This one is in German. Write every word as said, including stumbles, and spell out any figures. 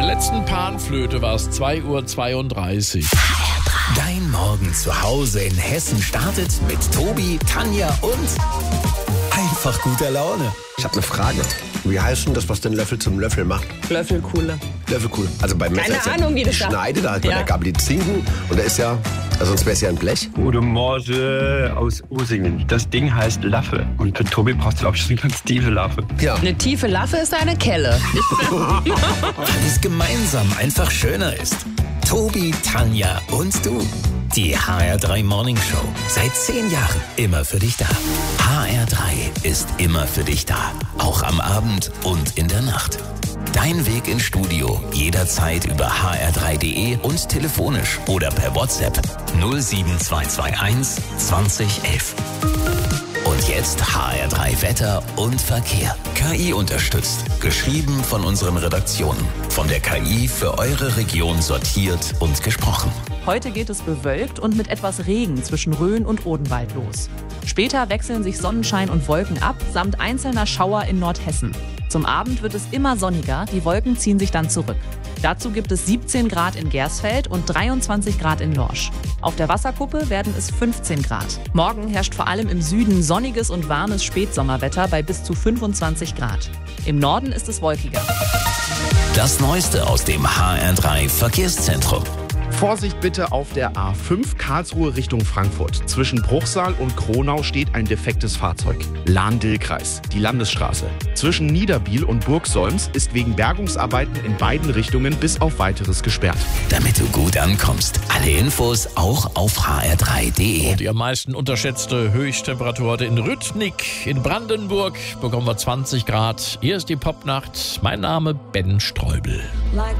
der letzten Panflöte war es zwei Uhr zweiunddreißig. Dein Morgen zu Hause in Hessen startet mit Tobi, Tanja und einfach guter Laune. Ich habe eine Frage. Wie heißt denn das, was den Löffel zum Löffel macht? Löffelkuhle. Löffelkuhl. Also beim Messer Keine ist ja Ahnung, wie das sagt. Schneide, da hat man Ja. der Gabel die Zinken und da ist ja, also sonst wäre es ja ein Blech. Gute Morge aus Usingen. Das Ding heißt Laffe. Und für Tobi brauchst du, glaube ich, so eine ganz tiefe Laffe. Ja. Eine tiefe Laffe ist eine Kelle. Weil es gemeinsam einfach schöner ist. Tobi, Tanja und du. Die H R drei Morning Show. Seit zehn Jahren immer für dich da. H R drei ist immer für dich da. Auch am Abend und in der Nacht. Dein Weg ins Studio. Jederzeit über h r drei punkt d e und telefonisch oder per WhatsApp null sieben zwei zwei eins zwanzig elf. Und jetzt H R drei Wetter und Verkehr. K I unterstützt. Geschrieben von unseren Redaktionen. Von der K I für eure Region sortiert und gesprochen. Heute geht es bewölkt und mit etwas Regen zwischen Rhön und Odenwald los. Später wechseln sich Sonnenschein und Wolken ab, samt einzelner Schauer in Nordhessen. Zum Abend wird es immer sonniger, die Wolken ziehen sich dann zurück. Dazu gibt es siebzehn Grad in Gersfeld und dreiundzwanzig Grad in Lorsch. Auf der Wasserkuppe werden es fünfzehn Grad. Morgen herrscht vor allem im Süden sonniges und warmes Spätsommerwetter bei bis zu fünfundzwanzig Grad. Im Norden ist es wolkiger. Das Neueste aus dem H R drei Verkehrszentrum. Vorsicht bitte auf der A fünf Karlsruhe Richtung Frankfurt. Zwischen Bruchsal und Kronau steht ein defektes Fahrzeug. Lahn-Dill-Kreis, die Landesstraße. Zwischen Niederbiel und Burgsolms ist wegen Bergungsarbeiten in beiden Richtungen bis auf Weiteres gesperrt. Damit du gut ankommst. Alle Infos auch auf h r drei punkt d e. Die am meisten unterschätzte Höchsttemperatur heute in Rüttnick in Brandenburg bekommen wir zwanzig Grad. Hier ist die Popnacht. Mein Name Ben Streubel. Like